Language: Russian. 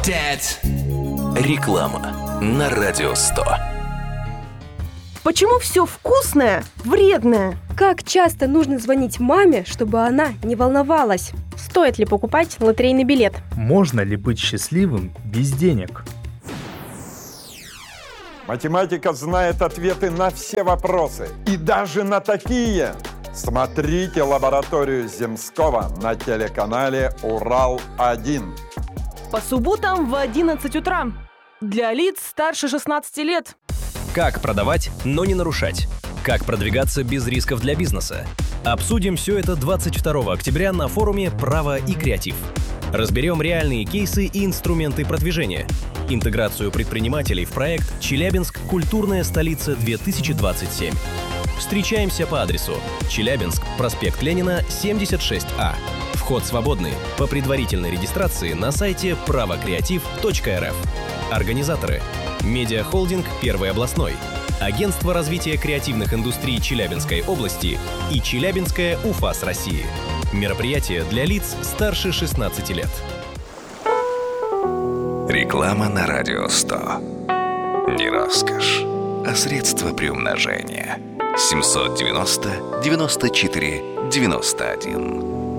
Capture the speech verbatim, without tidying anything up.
пять. Реклама на Радио сто. Почему все вкусное вредное? Как часто нужно звонить маме, чтобы она не волновалась? Стоит ли покупать лотерейный билет? Можно ли быть счастливым без денег? Математика знает ответы на все вопросы. И даже на такие. Смотрите лабораторию Земского на телеканале Урал один. По субботам в одиннадцать утра. Для лиц старше шестнадцати лет. Как продавать, но не нарушать? Как продвигаться без рисков для бизнеса? Обсудим все это двадцать второго октября на форуме «Право и креатив». Разберем реальные кейсы и инструменты продвижения. Интеграцию предпринимателей в проект «Челябинск. Культурная столица-две тысячи двадцать семь». Встречаемся по адресу Челябинск, проспект Ленина, семьдесят шесть А. Вход свободный. По предварительной регистрации на сайте право креатив точка эр эф. Организаторы: Медиахолдинг «Первый областной», Агентство развития креативных индустрий Челябинской области и Челябинская УФАС России. Мероприятие для лиц старше шестнадцати лет. Реклама на Радио сто. Не роскошь, а средство приумножения. семь девяносто девяносто четыре девяносто один.